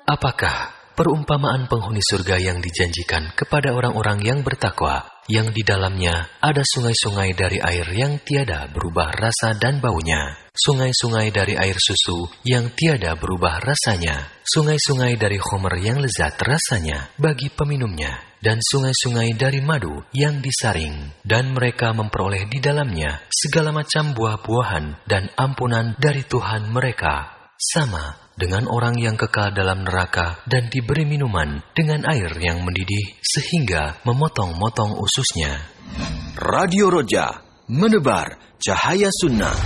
Apakah perumpamaan penghuni surga yang dijanjikan kepada orang-orang yang bertakwa, yang di dalamnya ada sungai-sungai dari air yang tiada berubah rasa dan baunya, sungai-sungai dari air susu yang tiada berubah rasanya, sungai-sungai dari khamr yang lezat rasanya bagi peminumnya, dan sungai-sungai dari madu yang disaring, dan mereka memperoleh di dalamnya segala macam buah-buahan dan ampunan dari Tuhan mereka, sama dengan orang yang kekal dalam neraka dan diberi minuman dengan air yang mendidih sehingga memotong-motong ususnya. Radio Roja, menebar cahaya sunnah.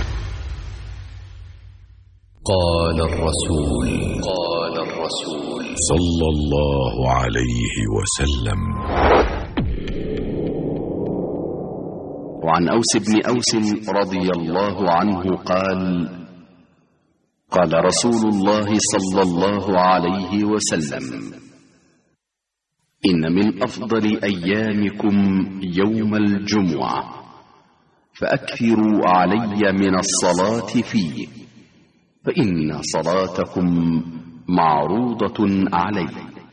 Qala Rasul sallallahu alaihi wasallam. وعن أوس بن أوس رضي الله عنه قال رسول الله صلى الله عليه وسلم: إن من أفضل أيامكم يوم الجمعة، فأكثروا علي من الصلاة فيه، فإن صلاتكم معروضة علي.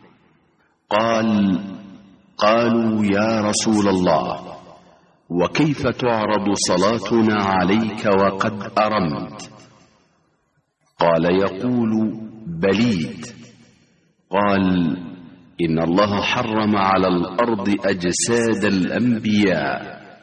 قالوا يا رسول الله، وكيف تعرض صلاتنا عليك وقد أرمت؟ قال: يقول بليد. قال: إن الله حرم على الأرض أجساد الأنبياء.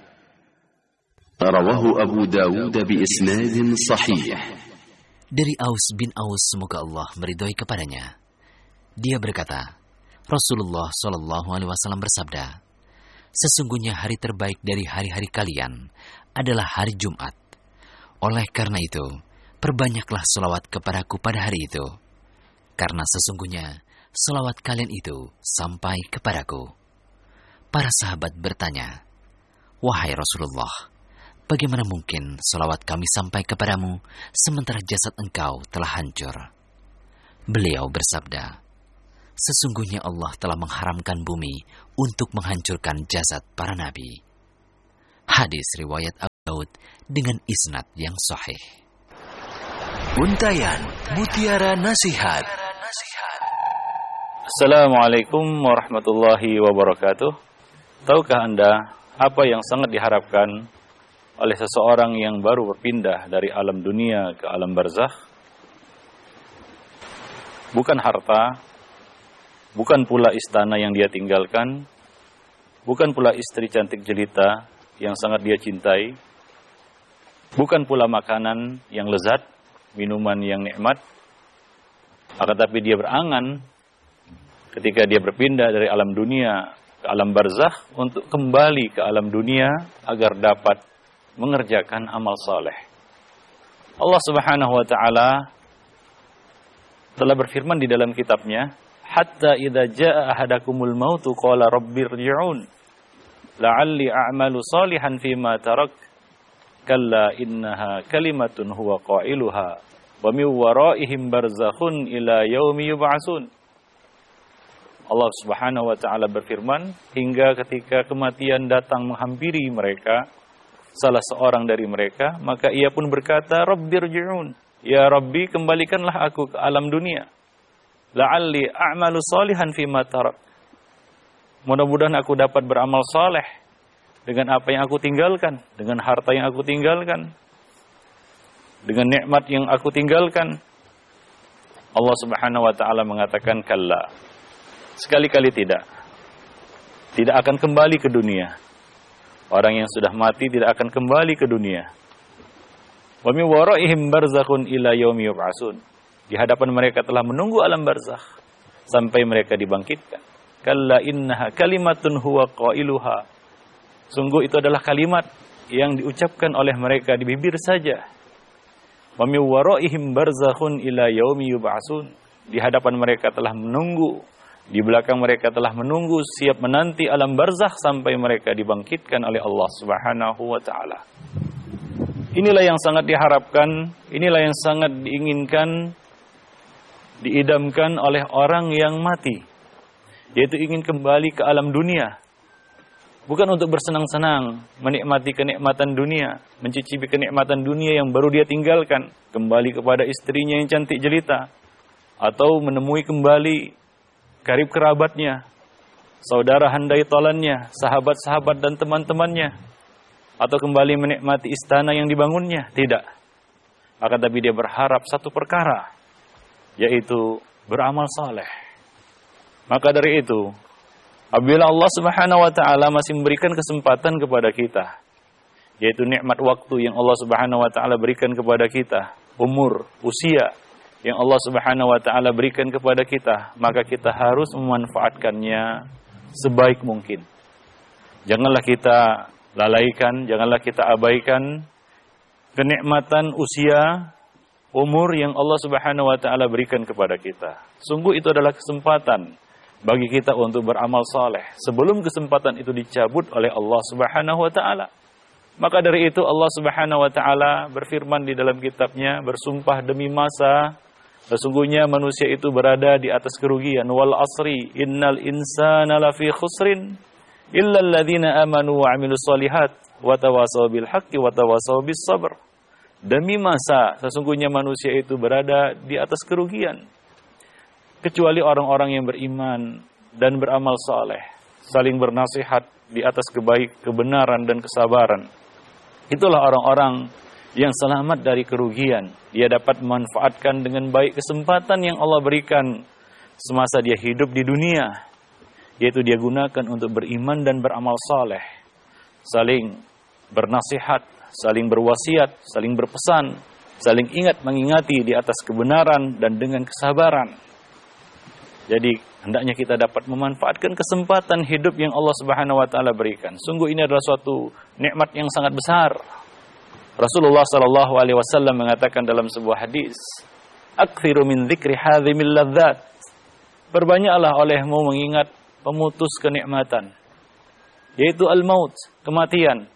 رواه أبو داود بإسناد صحيح. Dari Aus bin Aus, semoga Allah meridhoi kepadanya. Dia berkata, Rasulullah Shallallahu Alaihi Wasallam bersabda, sesungguhnya hari terbaik dari hari-hari kalian adalah hari Jumat. Oleh karena itu, perbanyaklah selawat kepadaku pada hari itu, karena sesungguhnya selawat kalian itu sampai kepadaku. Para sahabat bertanya, wahai Rasulullah, bagaimana mungkin selawat kami sampai kepadamu sementara jasad engkau telah hancur? Beliau bersabda, sesungguhnya Allah telah mengharamkan bumi untuk menghancurkan jasad para nabi. Hadis riwayat Abu Daud dengan isnad yang sahih. Untayan Mutiara Nasihat. Assalamualaikum warahmatullahi wabarakatuh. Tahukah Anda apa yang sangat diharapkan oleh seseorang yang baru berpindah dari alam dunia ke alam barzakh? Bukan harta, bukan pula istana yang dia tinggalkan, bukan pula istri cantik jelita yang sangat dia cintai, bukan pula makanan yang lezat, minuman yang nikmat, akan tapi dia berangan ketika dia berpindah dari alam dunia ke alam barzakh untuk kembali ke alam dunia agar dapat mengerjakan amal saleh. Allah Subhanahu wa taala telah berfirman di dalam kitabnya, hatta idza jaa ahadakumul mautu qala rabbirji'un la'alli a'malu salihan fima tarak kalla innaha kalimatun huwa qailuha wa min waraihim barzakhun ila yaumi yub'atsun. Allah Subhanahu wa taala berfirman, hingga ketika kematian datang menghampiri mereka, salah seorang dari mereka, maka ia pun berkata, rabbirji'un, ya Rabbi, kembalikanlah aku ke alam dunia, la'alli a'malu salihan fima tarak, mudah-mudahan aku dapat beramal saleh dengan apa yang aku tinggalkan, dengan harta yang aku tinggalkan, dengan nikmat yang aku tinggalkan. Allah Subhanahu wa taala mengatakan, kalla, sekali-kali tidak akan kembali ke dunia. Orang yang sudah mati tidak akan kembali ke dunia. Wa min waraihim barzakhun ila yaumi yub'atsun. Di hadapan mereka telah menunggu alam barzakh sampai mereka dibangkitkan. Kalla innaha kalimatun huwa qailuha. Sungguh itu adalah kalimat yang diucapkan oleh mereka di bibir saja. Wa min waraihim barzakhun ila yaumi yub'atsun. Di hadapan mereka telah menunggu, di belakang mereka telah menunggu, siap menanti alam barzakh sampai mereka dibangkitkan oleh Allah Subhanahu wa taala. Inilah yang sangat diharapkan, inilah yang sangat diinginkan, diidamkan oleh orang yang mati, yaitu ingin kembali ke alam dunia. Bukan untuk bersenang-senang, menikmati kenikmatan dunia, mencicipi kenikmatan dunia yang baru dia tinggalkan, kembali kepada istrinya yang cantik jelita, atau menemui kembali karib kerabatnya, saudara handai tolannya, sahabat-sahabat dan teman-temannya, atau kembali menikmati istana yang dibangunnya. Tidak. Akan tapi dia berharap satu perkara, yaitu beramal saleh. Maka dari itu, apabila Allah Subhanahu wa taala masih memberikan kesempatan kepada kita, yaitu nikmat waktu yang Allah Subhanahu wa taala berikan kepada kita, umur, usia yang Allah Subhanahu wa taala berikan kepada kita, maka kita harus memanfaatkannya sebaik mungkin. Janganlah kita lalaikan, janganlah kita abaikan kenikmatan usia, umur yang Allah Subhanahu wa taala berikan kepada kita. Sungguh itu adalah kesempatan bagi kita untuk beramal saleh sebelum kesempatan itu dicabut oleh Allah Subhanahu wa taala. Maka dari itu Allah Subhanahu wa taala berfirman di dalam kitabnya, bersumpah demi masa, sesungguhnya manusia itu berada di atas kerugian. Wal asri innal insana lafi khusrin illa alladhina amanu wa 'amilus shalihat wa tawasaw bil haqqi wa tawasaw bis sabr. Demi masa, sesungguhnya manusia itu berada di atas kerugian, kecuali orang-orang yang beriman dan beramal saleh, saling bernasihat di atas kebenaran dan kesabaran. Itulah orang-orang yang selamat dari kerugian. Dia dapat memanfaatkan dengan baik kesempatan yang Allah berikan semasa dia hidup di dunia, yaitu dia gunakan untuk beriman dan beramal saleh, saling bernasihat, saling berwasiat, saling berpesan, saling ingat mengingati di atas kebenaran dan dengan kesabaran. Jadi hendaknya kita dapat memanfaatkan kesempatan hidup yang Allah Subhanahu wa taala berikan. Sungguh ini adalah suatu nikmat yang sangat besar. Rasulullah sallallahu alaihi wasallam mengatakan dalam sebuah hadis, "Aktsiru min dzikri hadzimil ladzat." Perbanyaklah olehmu mengingat pemutus kenikmatan, yaitu al-maut, kematian.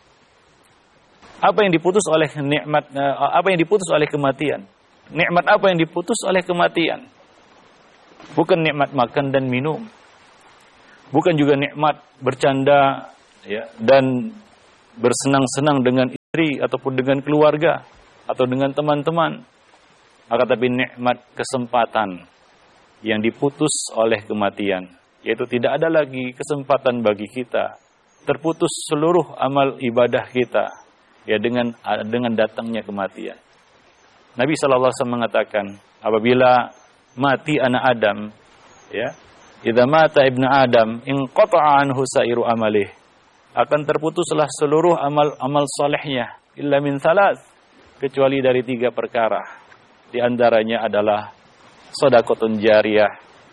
Apa yang diputus oleh nikmat, apa yang diputus oleh kematian? Nikmat apa yang diputus oleh kematian? Bukan nikmat makan dan minum. Bukan juga nikmat bercanda ya, dan bersenang-senang dengan istri ataupun dengan keluarga atau dengan teman-teman. Akan tapi nikmat kesempatan yang diputus oleh kematian, yaitu tidak ada lagi kesempatan bagi kita. Terputus seluruh amal ibadah kita ya dengan datangnya kematian. Nabi sallallahu alaihi wasallam mengatakan, apabila mati anak Adam, ya, idza mata ibnu Adam inqata'a anhu sairu amalih, akan terputuslah seluruh amal salehnya illa min thalath, kecuali dari 3 perkara. Di antaranya adalah shadaqatun jariyah,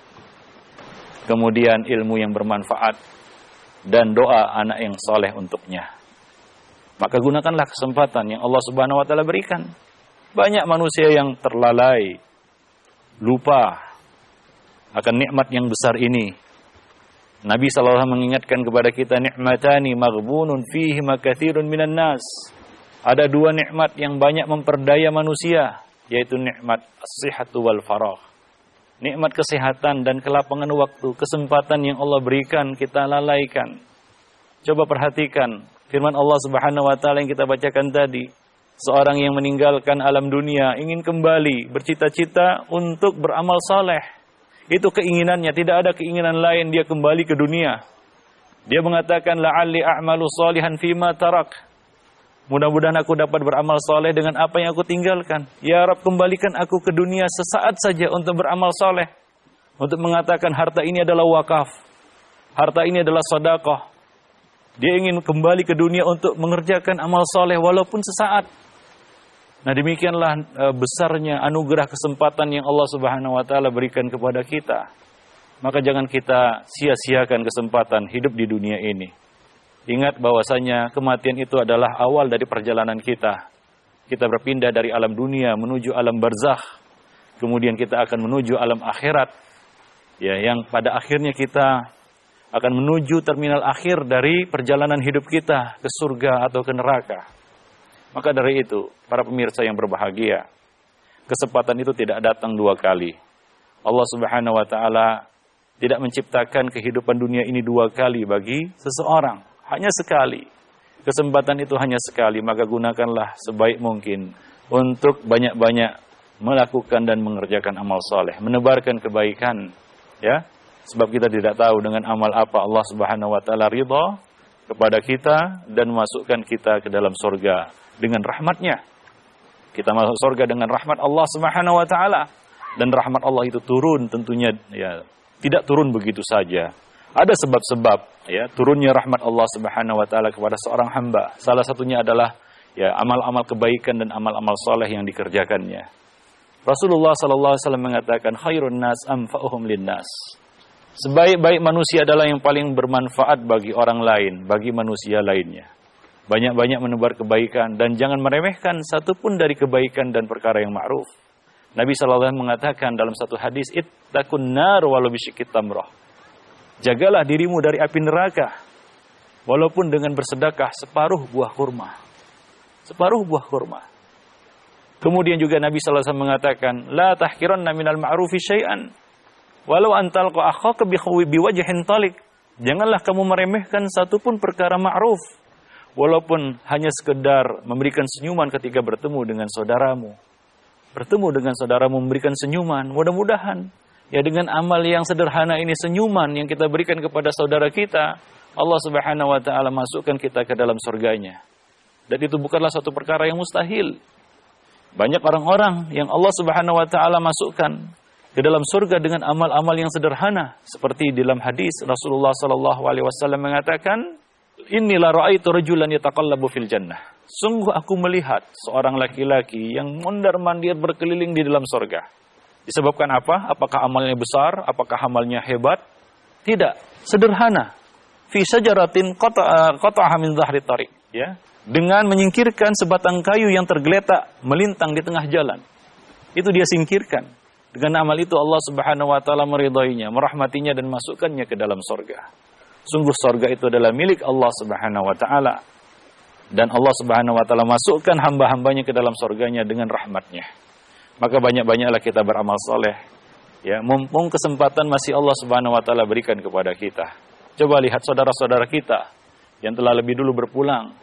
kemudian ilmu yang bermanfaat, dan doa anak yang soleh untuknya. Maka gunakanlah kesempatan yang Allah Subhanahu wa taala berikan. Banyak manusia yang terlalai, lupa akan nikmat yang besar ini. Nabi SAW mengingatkan kepada kita, nikmatani maghbunun fihi makathirun minan nas. Ada 2 nikmat yang banyak memperdaya manusia, yaitu nikmat as-sihhatu wal faragh. Nikmat kesehatan dan kelapangan waktu, kesempatan yang Allah berikan kita lalaikan. Coba perhatikan firman Allah Subhanahu wa taala yang kita bacakan tadi. Seorang yang meninggalkan alam dunia ingin kembali, bercita-cita untuk beramal saleh. Itu keinginannya, tidak ada keinginan lain dia kembali ke dunia. Dia mengatakan, la'alli a'malu salihan fima tarak. Mudah-mudahan aku dapat beramal saleh dengan apa yang aku tinggalkan. Ya Rabb, kembalikan aku ke dunia sesaat saja untuk beramal saleh. Untuk mengatakan harta ini adalah wakaf. Harta ini adalah sedekah. Dia ingin kembali ke dunia untuk mengerjakan amal saleh walaupun sesaat. Nah, demikianlah besarnya anugerah kesempatan yang Allah Subhanahu wa taala berikan kepada kita. Maka jangan kita sia-siakan kesempatan hidup di dunia ini. Ingat bahwasanya kematian itu adalah awal dari perjalanan kita. Kita berpindah dari alam dunia menuju alam barzakh. Kemudian kita akan menuju alam akhirat. Ya, yang pada akhirnya kita akan menuju terminal akhir dari perjalanan hidup kita ke surga atau ke neraka. Maka dari itu, para pemirsa yang berbahagia, kesempatan itu tidak datang 2 kali. Allah Subhanahu wa taala tidak menciptakan kehidupan dunia ini 2 kali bagi seseorang, hanya sekali. Kesempatan itu hanya sekali, maka gunakanlah sebaik mungkin untuk banyak-banyak melakukan dan mengerjakan amal soleh, menebarkan kebaikan, ya. Sebab kita tidak tahu dengan amal apa Allah Subhanahu wa taala ridha kepada kita dan memasukkan kita ke dalam surga dengan rahmatnya. Kita masuk surga dengan rahmat Allah Subhanahu wa taala, dan rahmat Allah itu turun tentunya ya tidak turun begitu saja. Ada sebab-sebab ya turunnya rahmat Allah Subhanahu wa taala kepada seorang hamba. Salah satunya adalah ya amal-amal kebaikan dan amal-amal soleh yang dikerjakannya. Rasulullah sallallahu alaihi wasallam mengatakan khairun nas anfa'uhum linnas. Sebaik-baik manusia adalah yang paling bermanfaat bagi orang lain, bagi manusia lainnya. Banyak-banyak menebar kebaikan dan jangan meremehkan satupun dari kebaikan dan perkara yang ma'ruf. Nabi sallallahu alaihi wasallam mengatakan dalam satu hadis, ittaqun nar walau bisyikit tamrah. Jagalah dirimu dari api neraka walaupun dengan bersedekah separuh buah kurma. Separuh buah kurma. Kemudian juga Nabi sallallahu alaihi wasallam mengatakan, la tahqiranna minal ma'rufi syai'an walau antalqa akhaka biwajhin talik. Janganlah kamu meremehkan satupun perkara ma'ruf, walaupun hanya sekedar memberikan senyuman ketika bertemu dengan saudaramu. Bertemu dengan saudaramu memberikan senyuman. Mudah-mudahan ya dengan amal yang sederhana ini, senyuman yang kita berikan kepada saudara kita, Allah Subhanahu wa taala masukkan kita ke dalam surganya. Dan itu bukanlah suatu perkara yang mustahil. Banyak orang-orang yang Allah Subhanahu wa taala masukkan ke dalam surga dengan amal-amal yang sederhana, seperti dalam hadis Rasulullah sallallahu alaihi wasallam mengatakan, "Innila ra'aitu rajulan yataqallabu fil jannah." Sungguh aku melihat seorang laki-laki yang mondar-mandir berkeliling di dalam surga. Disebabkan apa? Apakah amalnya besar? Apakah amalnya hebat? Tidak, sederhana. Fi sajaratin qata'aha min dhahri tariq, ya. Dengan menyingkirkan sebatang kayu yang tergeletak melintang di tengah jalan. Itu dia singkirkan. Dengan amal itu Allah Subhanahu wa taala meridainya, merahmatinya dan masukkannya ke dalam surga. Sungguh surga itu adalah milik Allah Subhanahu wa taala. Dan Allah Subhanahu wa taala masukkan hamba-hambanya ke dalam surganya dengan rahmatnya. Maka banyak-banyaklah kita beramal soleh. Ya, mumpung kesempatan masih Allah Subhanahu wa taala berikan kepada kita. Coba lihat saudara-saudara kita yang telah lebih dulu berpulang.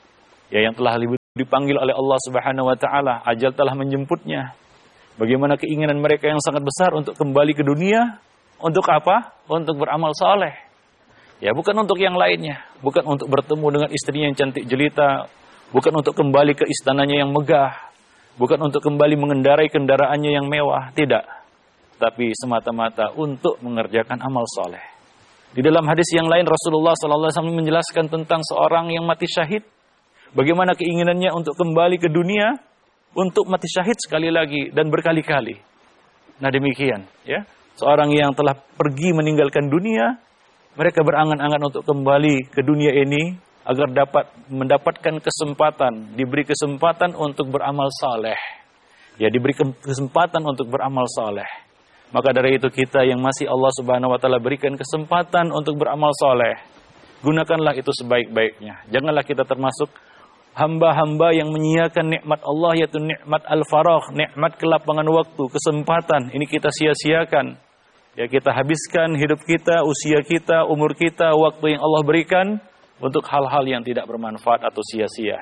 Ya, yang telah lebih dipanggil oleh Allah Subhanahu wa taala, ajal telah menjemputnya. Bagaimana keinginan mereka yang sangat besar untuk kembali ke dunia. Untuk apa? Untuk beramal saleh. Ya, bukan untuk yang lainnya. Bukan untuk bertemu dengan istrinya yang cantik jelita. Bukan untuk kembali ke istananya yang megah. Bukan untuk kembali mengendarai kendaraannya yang mewah. Tidak. Tapi semata-mata untuk mengerjakan amal saleh. Di dalam hadis yang lain Rasulullah SAW menjelaskan tentang seorang yang mati syahid. Bagaimana keinginannya untuk kembali ke dunia. Untuk mati syahid sekali lagi dan berkali-kali. Nah demikian ya. Seorang yang telah pergi meninggalkan dunia, mereka berangan-angan untuk kembali ke dunia ini agar dapat mendapatkan kesempatan, diberi kesempatan untuk beramal saleh. Ya, diberi kesempatan untuk beramal saleh. Maka dari itu kita yang masih Allah Subhanahu wa taala berikan kesempatan untuk beramal saleh, gunakanlah itu sebaik-baiknya. Janganlah kita termasuk hamba-hamba yang menyia-nyiakan nikmat Allah, yaitu nikmat al-faragh, nikmat kelapangan waktu, kesempatan. Ini kita sia-siakan. Ya, kita habiskan hidup kita, usia kita, umur kita, waktu yang Allah berikan untuk hal-hal yang tidak bermanfaat atau sia-sia.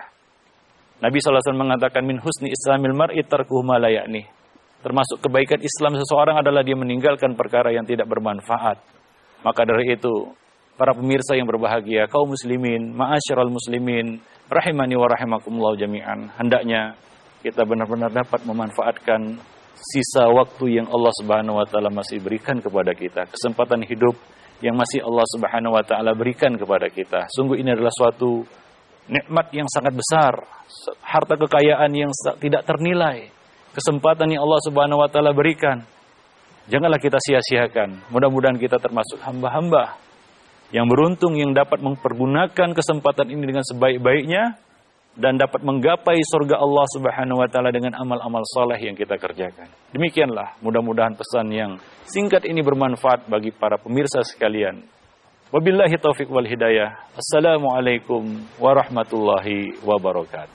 Nabi SAW mengatakan min husni islamil mar'i tarkuhu ma la ya'ni. Termasuk kebaikan Islam seseorang adalah dia meninggalkan perkara yang tidak bermanfaat. Maka dari itu, para pemirsa yang berbahagia, kaum muslimin, ma'asyiral muslimin, rahimani wa rahimakumullah jami'an. Hendaknya kita benar-benar dapat memanfaatkan sisa waktu yang Allah Subhanahu wa taala masih berikan kepada kita. Kesempatan hidup yang masih Allah Subhanahu wa taala berikan kepada kita. Sungguh ini adalah suatu nikmat yang sangat besar. Harta kekayaan yang tidak ternilai. Kesempatan yang Allah Subhanahu wa taala berikan. Janganlah kita sia-siakan. Mudah-mudahan kita termasuk hamba-hamba yang beruntung yang dapat mempergunakan kesempatan ini dengan sebaik-baiknya dan dapat menggapai surga Allah Subhanahu wa taala dengan amal-amal saleh yang kita kerjakan. Demikianlah mudah-mudahan pesan yang singkat ini bermanfaat bagi para pemirsa sekalian. Wabillahi taufiq wal hidayah. Assalamualaikum warahmatullahi wabarakatuh.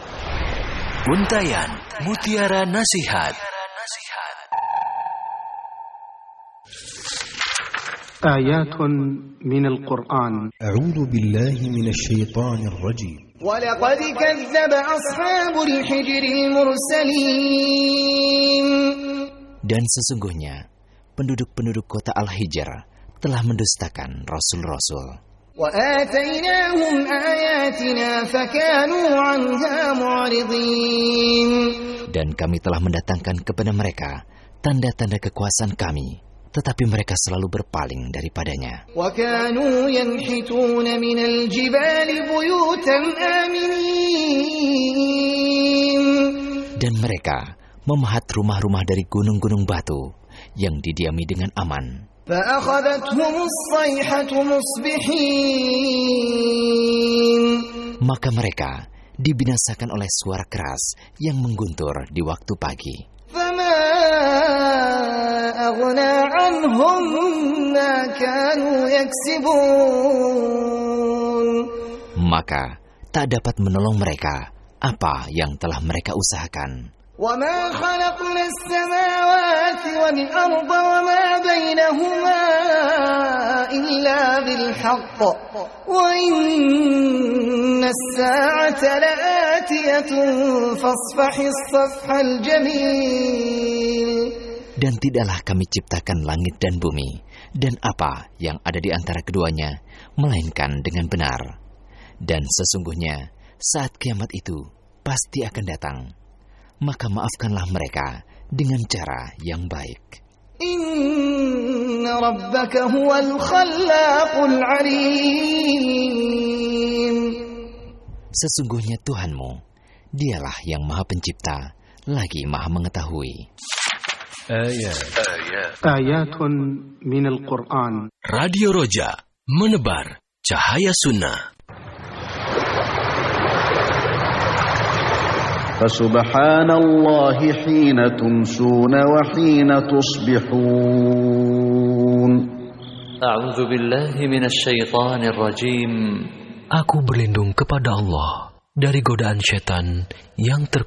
Untayan Mutiara Nasihat. آيات من القرآن. أعوذ بالله من الشيطان الرجيم. وَلَقَدْ كَذَّبَ أَصْحَابُ الْحِجْرِ الْمُرْسَلِينَ. Dan sesungguhnya penduduk-penduduk kota Al-Hijr telah mendustakan rasul-rasul. وَآتَيْنَاهُمْ آيَاتِنَا فَكَانُوا عَنْهَا مُعْرِضِينَ. Dan kami telah mendatangkan kepada mereka tanda-tanda kekuasaan kami, tetapi mereka selalu berpaling daripadanya. وَكَانُوا يَنْحِتُونَ مِنَ الْجِبَالِ بُيُوتًا آمِنِينَ. Dan mereka memahat rumah-rumah dari gunung-gunung batu yang didiami dengan aman. فَأَخَذَتْهُمُ الصَّيْحَةُ مُصْبِحِينَ. Maka mereka dibinasakan oleh suara keras yang mengguntur di waktu pagi. فَمَا أَغْنَى عَنْهُمْ مَا كَانُوا يَكْسِبُونَ. Maka tak dapat menolong mereka apa yang telah mereka usahakan. وَمَا خَلَقْنَا السَّمَاوَاتِ وَالْأَرْضَ وَمَا بَيْنَهُمَا إِلَّا بِالْحَقِّ وَإِنَّ السَّاعَةَ لَآتِيَةٌ فَاصْفَحِ الصَّفْحَ الْجَمِيلَ. Dan tidaklah kami ciptakan langit dan bumi dan apa yang ada di antara keduanya, melainkan dengan benar. Dan sesungguhnya saat kiamat itu pasti akan datang. Maka maafkanlah mereka dengan cara yang baik. Inna rabbaka huwal khallaqul alim. Sesungguhnya Tuhanmu, dialah yang maha pencipta, lagi maha mengetahui. Ayatun minal Qur'an. Radio Roja, menebar cahaya sunnah. فسبحان الله حين تمسون وحين تصبحون. أعوذ بالله من الشيطان الرجيم. Aku berlindung kepada Allah dari godaan setan yang